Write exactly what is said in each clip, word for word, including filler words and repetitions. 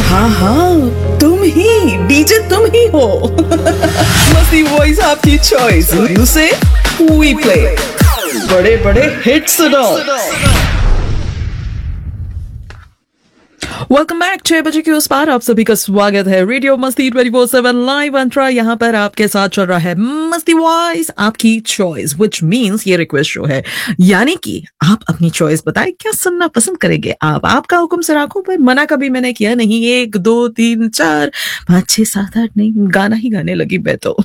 हाँ हाँ, तुम ही डीजे, तुम ही हो। मस्ती वॉइस आपकी चॉइस, यू से वी प्ले बड़े बड़े हिट्स सुनो। Welcome back. छह बजे के उस पार आप सभी का स्वागत है। रेडियो मस्ती ट्वेंटी फोर सेवन लाइव अंतरा यहाँ पर आपके साथ चल रहा है मस्ती वॉइस आपकी चॉइस, विच मीन्स ये रिक्वेस्ट शो है, यानी कि आप अपनी चॉइस बताएं क्या सुनना पसंद करेंगे आप। आपका हुक्म से आंखों पर मना कभी मैंने किया नहीं। एक दो तीन चार पाँच छह सात आठ नहीं, गाना ही गाने लगी मैं तो।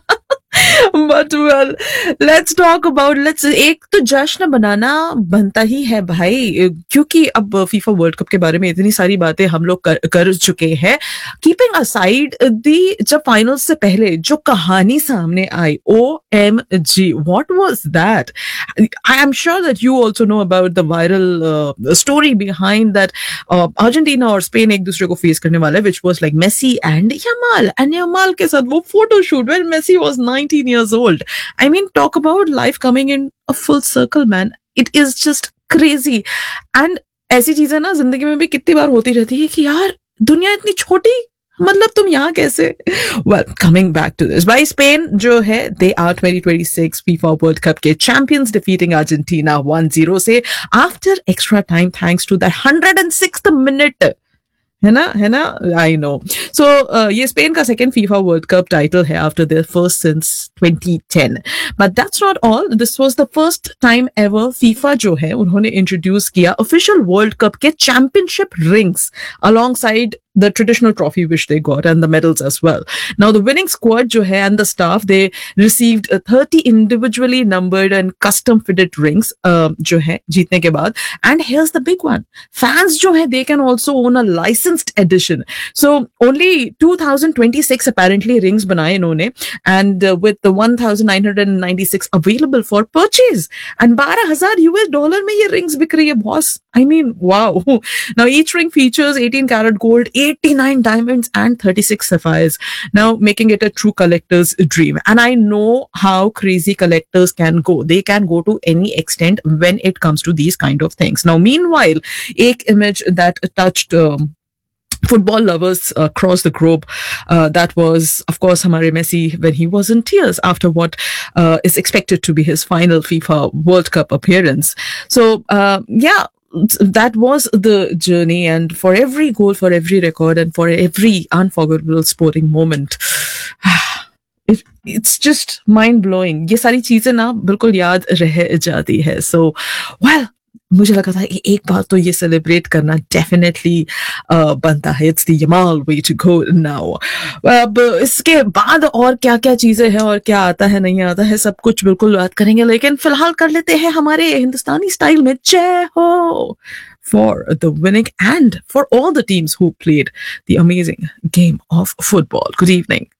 But well let's talk about let's एक तो जश्न बनाना बनता ही है भाई, क्योंकि अब फीफा वर्ल्ड कप के बारे में इतनी सारी बातें हम लोग कर, कर चुके हैं। कीपिंग असाइड दी, जब फाइनल से पहले जो कहानी सामने आई, O M G what was that. I am sure that you also know about the viral story behind that. Argentina और स्पेन एक दूसरे को फेस करने वाला है, which was like Messi and Yamal, and Yamal के साथ वो photo shoot when Messi was nineteen years old. I mean, talk about life coming in a full circle, man. It is just crazy. And ऐसी चीजें ना जिंदगी में भी कितनी बार होती रहती है कि यार दुनिया इतनी छोटी, मतलब तुम यहाँ कैसे। Well, coming back to this, by Spain जो है, they are twenty twenty-six FIFA World Cup के champions, defeating Argentina one zero से after extra time thanks to the one hundred sixth minute. है ना है ना आई नो। सो ये Spain का second FIFA world cup title है after their first since twenty ten। But that's not all, this was the first time ever FIFA जो है उन्होंने इंट्रोड्यूस किया ऑफिशियल वर्ल्ड कप के championship rings alongside the traditional trophy which they got and the medals as well. Now the winning squad jo hai and the staff, they received uh, thirty individually numbered and custom fitted rings uh, jo hai jeetne ke baad. And here's the big one, fans jo hai, they can also own a licensed edition. So only two thousand twenty-six apparently rings banaye inhone, and uh, with the one thousand nine hundred ninety-six available for purchase, and twelve thousand U S dollar mein ye rings bik rahi hai boss. I mean, wow. Now each ring features eighteen karat gold, eighty-nine diamonds and thirty-six sapphires, now making it a true collector's dream. And I know how crazy collectors can go. They can go to any extent when it comes to these kind of things. Now meanwhile, ek image that touched um, football lovers across the globe, uh, that was of course Hamare Messi when he was in tears after what uh, is expected to be his final FIFA World Cup appearance. So uh, yeah, that was the journey, and for every goal, for every record, and for every unforgettable sporting moment, it, it's just mind blowing. ये सारी चीजें ना बिल्कुल याद रह जाती है. So well, मुझे लगा था कि एक बार तो ये सेलिब्रेट करना डेफिनेटली बनता है. It's the Yamal way to go now. अब इसके बाद और क्या क्या चीजें हैं और क्या आता है नहीं आता है, सब कुछ बिल्कुल बात करेंगे, लेकिन फिलहाल कर लेते हैं हमारे हिंदुस्तानी स्टाइल में जय हो for the winning and for all the teams who played the amazing game of football. Good evening.